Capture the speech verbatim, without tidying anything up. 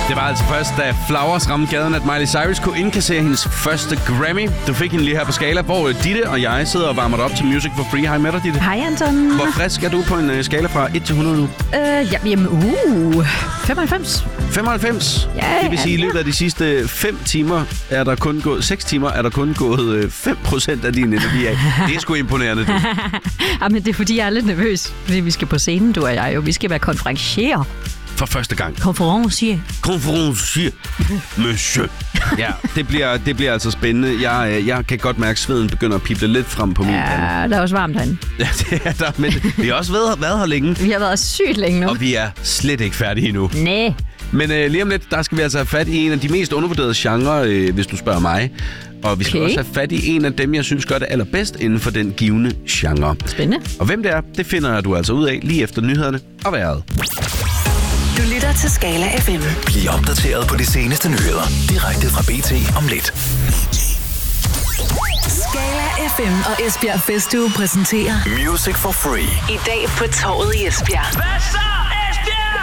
Det var altså først, da Flowers ramte gaden, at Miley Cyrus kunne indkassere hendes første Grammy. Du fik hende lige her på skala, hvor Ditte og jeg sidder og varmer dig op til Music for Free. Hej med dig, Ditte. Hej, Anton. Hvor frisk er du på en uh, skala fra et til hundrede nu? Øh, ja, jamen, uh, femoghalvfems. femoghalvfems? Ja, det vil sige, at i løbet af de sidste fem timer er der kun gået, seks timer er der kun gået uh, fem procent af din energi af. Det er sgu imponerende, du. Jamen, det er fordi, jeg er lidt nervøs. Fordi vi skal på scenen, du og jeg jo. Vi skal være konferencier. For første gang. Konferencier. Konferencier, monsieur. Ja, det bliver, det bliver altså spændende. Jeg, jeg kan godt mærke, at sveden begynder at pible lidt frem på min ja, pande. Ja, der er også varmt herinde. Ja, det er der. Men vi har også været, været her længe. Vi har været sygt længe nu. Og vi er slet ikke færdige endnu. Næh. Men øh, lige om lidt, der skal vi altså have fat i en af de mest undervurderede genrer, øh, hvis du spørger mig. Og vi skal okay. også have fat i en af dem, jeg synes gør det allerbedst inden for den givne genre. Spændende. Og hvem det er, det finder du altså ud af lige efter nyhederne og vejret. Du lytter til Skala F M. Bliv opdateret på de seneste nyheder direkte fra B T om lidt. Skala F M og Esbjerg Festuge præsenterer Music for Free. i dag på Torvet i Esbjerg.